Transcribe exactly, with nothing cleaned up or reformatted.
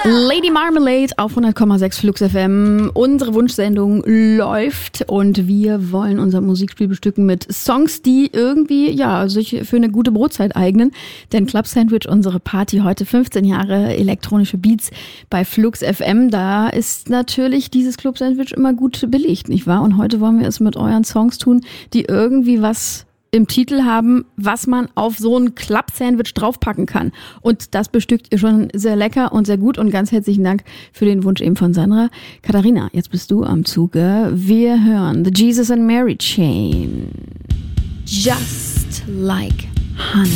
Lady Marmalade auf hundert Komma sechs Flux F M. Unsere Wunschsendung läuft und wir wollen unser Musikspiel bestücken mit Songs, die irgendwie ja sich für eine gute Brotzeit eignen. Denn Club Sandwich, unsere Party heute, fünfzehn Jahre elektronische Beats bei Flux F M. Da ist natürlich dieses Club Sandwich immer gut belegt, nicht wahr? Und heute wollen wir es mit euren Songs tun, die irgendwie was im Titel haben, was man auf so ein Club-Sandwich draufpacken kann. Und das bestückt ihr schon sehr lecker und sehr gut. Und ganz herzlichen Dank für den Wunsch eben von Sandra. Katharina, jetzt bist du am Zuge. Wir hören The Jesus and Mary Chain. Just Like Honey.